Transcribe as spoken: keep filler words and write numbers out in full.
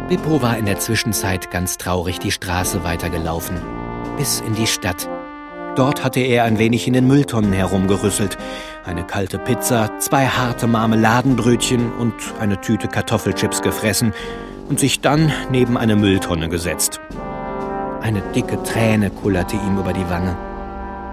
Beppo war in der Zwischenzeit ganz traurig die Straße weitergelaufen, bis in die Stadt. Dort hatte er ein wenig in den Mülltonnen herumgerüsselt, eine kalte Pizza, zwei harte Marmeladenbrötchen und eine Tüte Kartoffelchips gefressen und sich dann neben eine Mülltonne gesetzt. Eine dicke Träne kullerte ihm über die Wange.